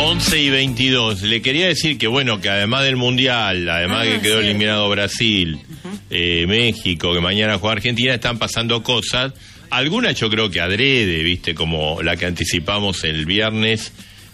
11:22. Le quería decir que bueno, que además del Mundial, además de que quedó eliminado Brasil, México, que mañana juega Argentina, están pasando cosas. Algunas yo creo que adrede, viste, como la que anticipamos el viernes,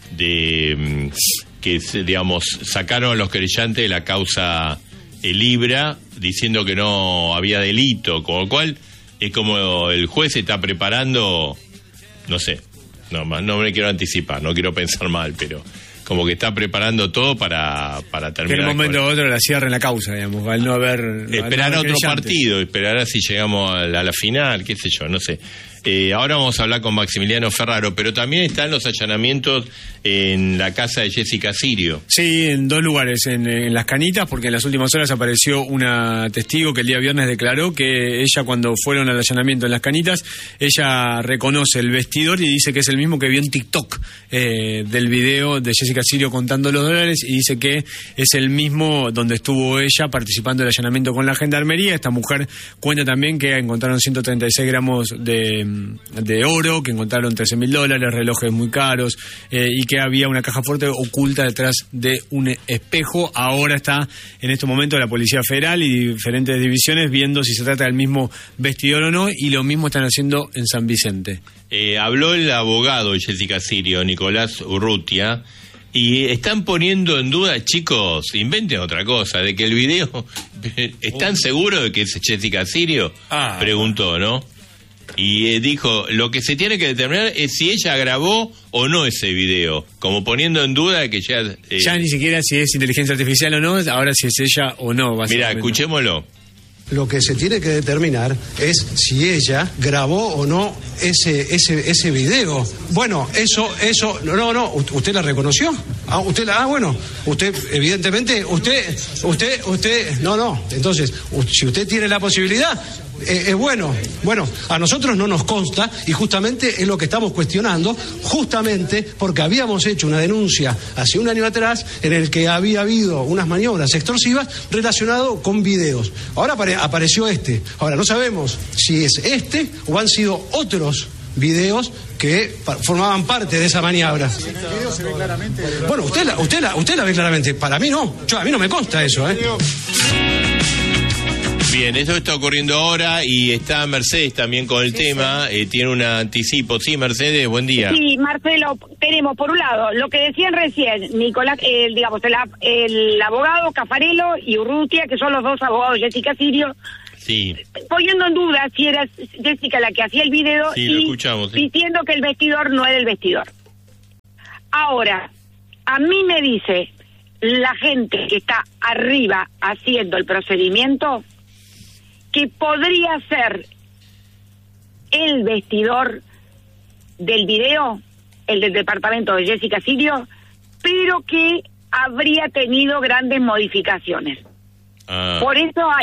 de que, digamos, sacaron a los querellantes de la causa Libra, diciendo que no había delito, con lo cual es como el juez se está preparando, no sé, no me quiero anticipar, no quiero pensar mal, pero como que está preparando todo para terminar. Que en un momento u otro la cierren la causa, digamos, al no haber... Esperará otro partido, esperará si llegamos a la final, qué sé yo, no sé. Ahora vamos a hablar con Maximiliano Ferraro, pero también están los allanamientos en la casa de Jessica Sirio. Sí, en dos lugares, en Las Canitas, porque en las últimas horas apareció una testigo que el día viernes declaró que ella, cuando fueron al allanamiento en Las Canitas, ella reconoce el vestidor y dice que es el mismo que vio en TikTok del video de Jessica Sirio contando los dólares, y dice que es el mismo donde estuvo ella participando del allanamiento con la gendarmería. Esta mujer cuenta también que encontraron 136 gramos de oro, que encontraron $13.000, relojes muy caros, y que había una caja fuerte oculta detrás de un espejo. Ahora está en este momento la Policía Federal y diferentes divisiones viendo si se trata del mismo vestidor o no, y lo mismo están haciendo en San Vicente. Habló el abogado de Jessica Sirio, Nicolás Urrutia, y están poniendo en duda, chicos, inventen otra cosa, de que el video... ¿Están seguros de que es Jessica Sirio? Preguntó, ¿no? Y dijo, lo que se tiene que determinar es si ella grabó o no ese video, como poniendo en duda que ya... ya ni siquiera si es inteligencia artificial o no, ahora si es ella o no. Mirá, escuchémoslo. Lo que se tiene que determinar es si ella grabó o no ese video. Bueno, eso, no, ¿usted la reconoció? Bueno, usted, evidentemente, usted, no, entonces, si usted tiene la posibilidad... es bueno, a nosotros no nos consta, y justamente es lo que estamos cuestionando, justamente porque habíamos hecho una denuncia hace un año atrás en el que había habido unas maniobras extorsivas relacionado con videos. Ahora apareció ahora no sabemos si es o han sido otros videos que formaban parte de esa maniobra. ¿El video se ve claramente? Bueno, usted la ve claramente, para mí no, a mí no me consta eso, Bien, esto está ocurriendo ahora y está Mercedes también con el tema, tiene un anticipo. Sí, Mercedes, buen día. Sí, Marcelo, tenemos por un lado lo que decían recién Nicolás, el abogado Caffarello y Urrutia, que son los dos abogados de Jessica Sirio, sí, poniendo en duda si era Jessica la que hacía el video, sí, y lo escuchamos, sí, diciendo que el vestidor no era el vestidor. Ahora, a mí me dice la gente que está arriba haciendo el procedimiento que podría ser el vestidor del video, el del departamento de Jessica Sirio, pero que habría tenido grandes modificaciones. Por eso